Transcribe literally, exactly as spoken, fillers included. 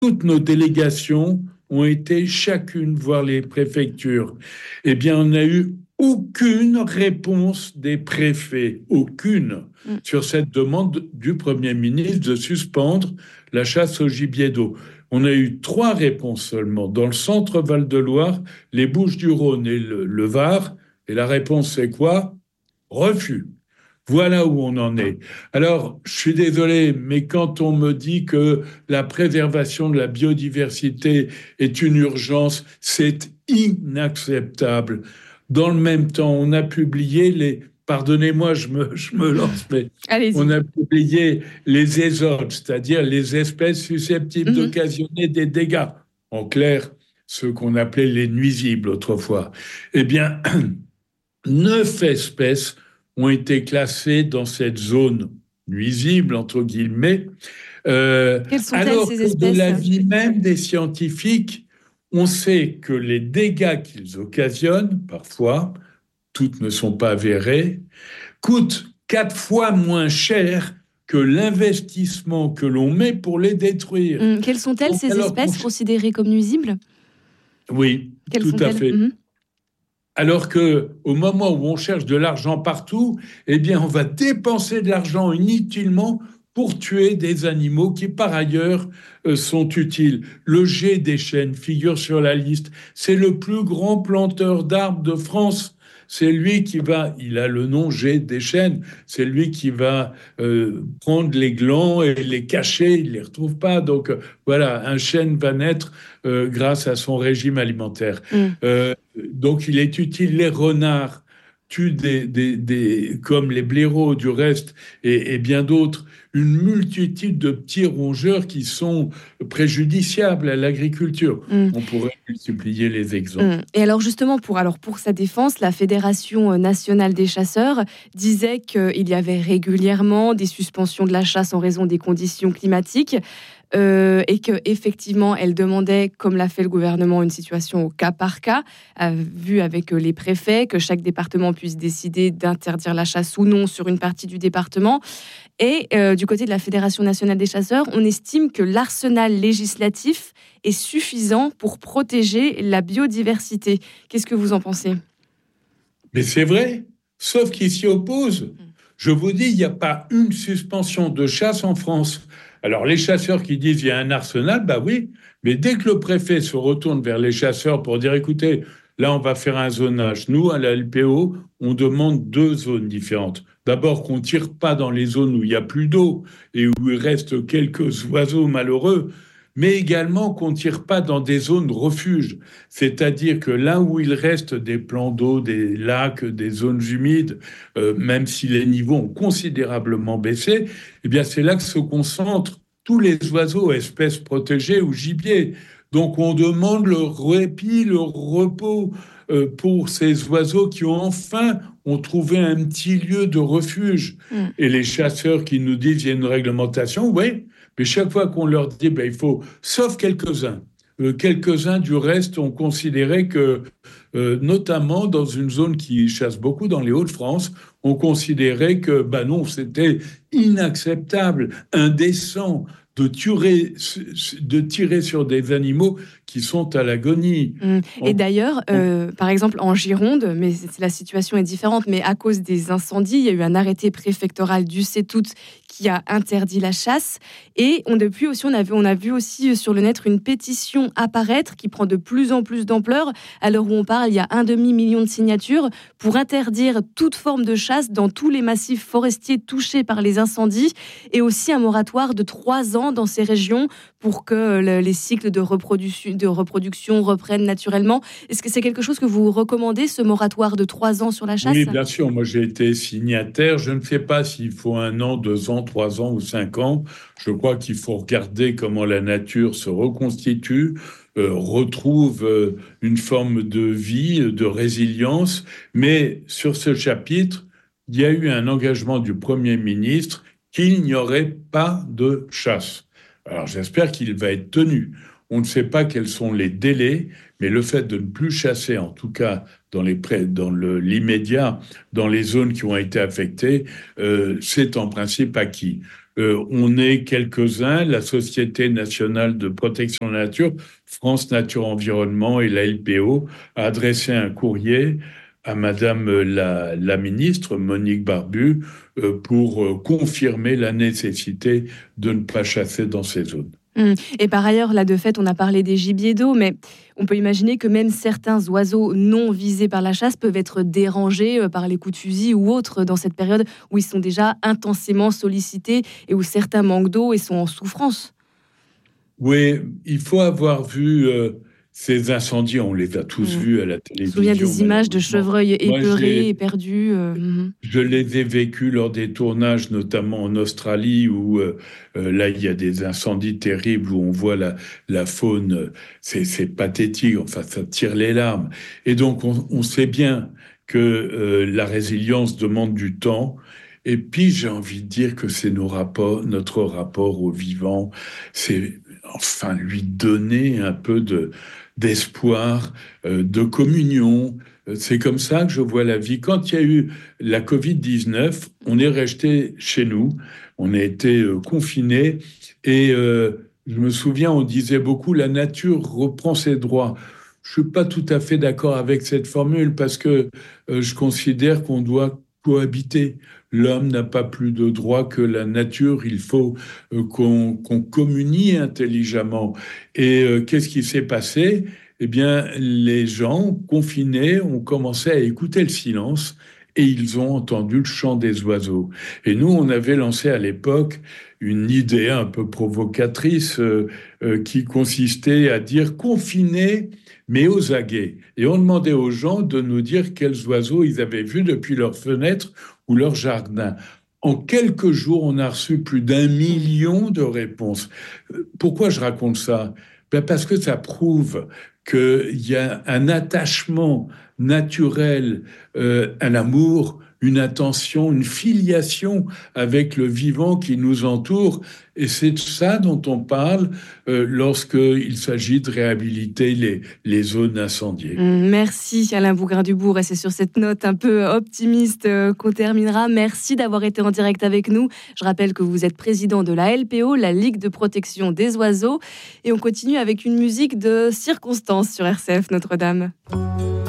toutes nos délégations ont été chacune voir les préfectures. Eh bien, on n'a eu aucune réponse des préfets, aucune, mm. sur cette demande du Premier ministre de suspendre la chasse au gibier d'eau. On a eu trois réponses seulement. Dans le centre Val-de-Loire, les Bouches-du-Rhône et le, le Var. Et la réponse, c'est quoi ? Refus. Voilà où on en est. Alors, je suis désolé, mais quand on me dit que la préservation de la biodiversité est une urgence, c'est inacceptable. Dans le même temps, on a publié les... Pardonnez-moi, je me, je me lance, mais Allez-y. On a publié les ésodes, c'est-à-dire les espèces susceptibles mmh. d'occasionner des dégâts. En clair, ceux qu'on appelait les nuisibles autrefois. Eh bien, neuf espèces ont été classées dans cette zone nuisible, entre guillemets. Euh, Quelles sont alors ces que espèces ? De l'avis même des scientifiques, on sait que les dégâts qu'ils occasionnent, parfois, toutes ne sont pas avérées, coûtent quatre fois moins cher que l'investissement que l'on met pour les détruire. Mmh, quelles sont-elles, Donc, ces espèces on... considérées comme nuisibles ? Oui, quelles tout à fait. mmh. Alors qu'au moment où on cherche de l'argent partout, eh bien, on va dépenser de l'argent inutilement pour tuer des animaux qui, par ailleurs, euh, sont utiles. Le Jet des chênes figure sur la liste. C'est le plus grand planteur d'arbres de France. C'est lui qui va, il a le nom Jet des chênes, c'est lui qui va euh, prendre les glands et les cacher, il ne les retrouve pas. Donc euh, voilà, un chêne va naître euh, grâce à son régime alimentaire. Mm. Euh, donc il est utile, les renards tuent des, des, des, comme les blaireaux du reste et, et bien d'autres, une multitude de petits rongeurs qui sont préjudiciables à l'agriculture. Mmh. On pourrait multiplier les exemples. Mmh. Et alors justement, pour, alors pour sa défense, la Fédération nationale des chasseurs disait qu'il y avait régulièrement des suspensions de la chasse en raison des conditions climatiques. Euh, et qu'effectivement, elle demandait, comme l'a fait le gouvernement, une situation au cas par cas, euh, vu avec les préfets, que chaque département puisse décider d'interdire la chasse ou non sur une partie du département. Et euh, du côté de la Fédération nationale des chasseurs, on estime que l'arsenal législatif est suffisant pour protéger la biodiversité. Qu'est-ce que vous en pensez ? Mais c'est vrai, sauf qu'ils s'y opposent. Je vous dis, il n'y a pas une suspension de chasse en France. Alors, les chasseurs qui disent qu'il y a un arsenal, bah oui, mais dès que le préfet se retourne vers les chasseurs pour dire, écoutez, là, on va faire un zonage. Nous, à la L P O, on demande deux zones différentes. D'abord, qu'on ne tire pas dans les zones où il n'y a plus d'eau et où il reste quelques oiseaux malheureux, mais également qu'on ne tire pas dans des zones refuges. C'est-à-dire que là où il reste des plans d'eau, des lacs, des zones humides, euh, même si les niveaux ont considérablement baissé, eh bien c'est là que se concentrent tous les oiseaux, espèces protégées ou gibiers. Donc on demande le répit, le repos euh, pour ces oiseaux qui ont enfin ont trouvé un petit lieu de refuge. Mmh. Et les chasseurs qui nous disent qu'il y a une réglementation, oui, mais chaque fois qu'on leur dit, ben, il faut, sauf quelques-uns, euh, quelques-uns du reste ont considéré que, euh, notamment dans une zone qui chasse beaucoup dans les Hauts-de-France, on considérait que, ben non, c'était inacceptable, indécent de tirer, de tirer sur des animaux qui sont à l'agonie. Mmh. Et on, d'ailleurs, euh, on... par exemple, en Gironde, mais la situation est différente, mais à cause des incendies, il y a eu un arrêté préfectoral du sept août qui a interdit la chasse. Et on, depuis aussi, on a, vu, on a vu aussi sur le net une pétition apparaître qui prend de plus en plus d'ampleur. À l'heure où on parle, il y a un demi-million de signatures pour interdire toute forme de chasse dans tous les massifs forestiers touchés par les incendies et aussi un moratoire de trois ans dans ces régions pour que les cycles de reproduction, de reproduction reprennent naturellement. Est-ce que c'est quelque chose que vous recommandez, ce moratoire de trois ans sur la chasse ? Oui, bien sûr. Moi, j'ai été signataire. Je ne sais pas s'il faut un an, deux ans, trois ans ou cinq ans. Je crois qu'il faut regarder comment la nature se reconstitue, euh, retrouve euh, une forme de vie, de résilience. Mais sur ce chapitre, il y a eu un engagement du Premier ministre qu'il n'y aurait pas de chasse. Alors, j'espère qu'il va être tenu. On ne sait pas quels sont les délais, mais le fait de ne plus chasser, en tout cas dans, les pré- dans le, l'immédiat, dans les zones qui ont été affectées, euh, c'est en principe acquis. Euh, on est quelques-uns, la Société nationale de protection de la nature, France Nature Environnement et la L P O, a adressé un courrier à Madame la, la ministre, Monique Barbu, euh, pour euh, confirmer la nécessité de ne pas chasser dans ces zones. Mmh. Et par ailleurs, là, de fait, on a parlé des gibiers d'eau, mais on peut imaginer que même certains oiseaux non visés par la chasse peuvent être dérangés par les coups de fusil ou autres dans cette période où ils sont déjà intensément sollicités et où certains manquent d'eau et sont en souffrance. Oui, il faut avoir vu euh, ces incendies, on les a tous Mmh. vus à la Je me souviens télévision, des images de malheureusement. chevreuils Moi, épeurés et j'ai, perdus. Euh, mmh. je les ai vécus lors des tournages, notamment en Australie, où euh, euh, là, il y a des incendies terribles, où on voit la, la faune, euh, c'est, c'est pathétique, enfin, ça tire les larmes. Et donc, on, on sait bien que euh, la résilience demande du temps. Et puis, j'ai envie de dire que c'est nos rapports, notre rapport au vivant, c'est enfin lui donner un peu de, d'espoir, euh, de communion. C'est comme ça que je vois la vie. Quand il y a eu la covid dix-neuf, on est resté chez nous, on a été euh, confinés et euh, je me souviens, on disait beaucoup la nature reprend ses droits. Je suis pas tout à fait d'accord avec cette formule parce que euh, je considère qu'on doit cohabiter. L'homme n'a pas plus de droits que la nature. Il faut euh, qu'on qu'on communie intelligemment. Et euh, qu'est-ce qui s'est passé? Eh bien, les gens confinés ont commencé à écouter le silence et ils ont entendu le chant des oiseaux. Et nous, on avait lancé à l'époque une idée un peu provocatrice euh, euh, qui consistait à dire confinés, mais aux aguets. Et on demandait aux gens de nous dire quels oiseaux ils avaient vus depuis leur fenêtre ou leur jardin. En quelques jours, on a reçu plus d'un million de réponses. Pourquoi je raconte ça? Ben parce que ça prouve qu'il y a un attachement naturel, euh, un amour, une attention, une filiation avec le vivant qui nous entoure. Et c'est de ça dont on parle euh, lorsqu'il s'agit de réhabiliter les, les zones incendiées. Merci Alain Bougrain-Dubourg, et c'est sur cette note un peu optimiste qu'on terminera. Merci d'avoir été en direct avec nous. Je rappelle que vous êtes président de la L P O, la Ligue de protection des oiseaux, et on continue avec une musique de circonstance sur R C F Notre-Dame.